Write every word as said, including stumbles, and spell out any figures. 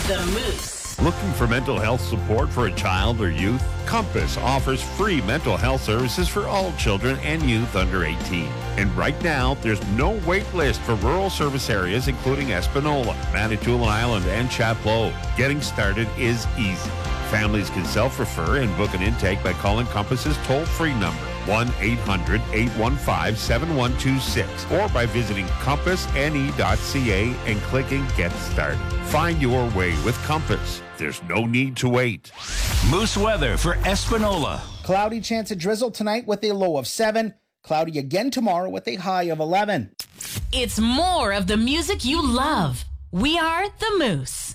The Moose. Looking for mental health support for a child or youth? Compass offers free mental health services for all children and youth under eighteen. And right now, there's no wait list for rural service areas including Espanola, Manitoulin Island, and Chapleau. Getting started is easy. Families can self-refer and book an intake by calling Compass's toll-free number, one eight hundred eight one five seven one two six, or by visiting compass n e dot c a and clicking Get Started. Find your way with Compass. There's no need to wait. Moose weather for Espanola. Cloudy chance of drizzle tonight with a low of seven. Cloudy again tomorrow with a high of eleven. It's more of the music you love. We are The Moose.